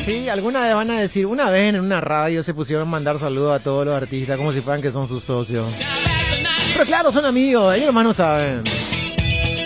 Sí, alguna vez van a decir, una vez en una radio se pusieron a mandar saludos a todos los artistas como si fueran que son sus socios. Pero claro, son amigos, ellos nomás no saben.